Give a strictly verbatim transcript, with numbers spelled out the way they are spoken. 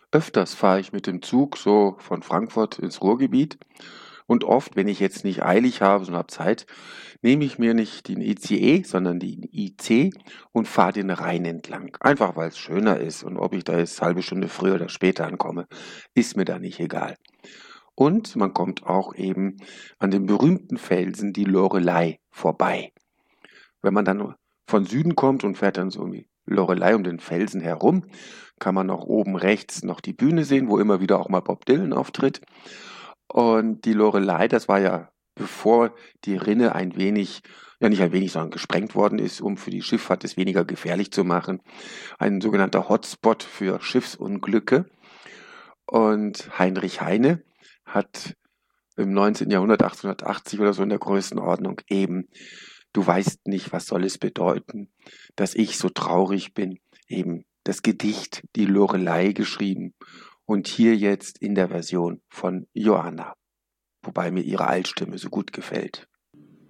Öfters fahre ich mit dem Zug so von Frankfurt ins Ruhrgebiet und oft, wenn ich jetzt nicht eilig habe, sondern habe Zeit, nehme ich mir nicht den I C E, sondern den I C und fahre den Rhein entlang. Einfach weil es schöner ist und ob ich da jetzt halbe Stunde früher oder später ankomme, ist mir da nicht egal. Und man kommt auch eben an dem berühmten Felsen, die Loreley, vorbei. Wenn man dann von Süden kommt und fährt dann so um die Loreley um den Felsen herum, kann man auch oben rechts noch die Bühne sehen, wo immer wieder auch mal Bob Dylan auftritt. Und die Loreley, das war ja bevor die Rinne ein wenig, ja nicht ein wenig, sondern gesprengt worden ist, um für die Schifffahrt es weniger gefährlich zu machen, ein sogenannter Hotspot für Schiffsunglücke. Und Heinrich Heine hat im neunzehnten Jahrhundert, achtzehnhundertachtzig oder so in der Größenordnung eben, du weißt nicht, was soll es bedeuten, dass ich so traurig bin, eben das Gedicht Die Loreley geschrieben und hier jetzt in der Version von Johanna, wobei mir ihre Altstimme so gut gefällt.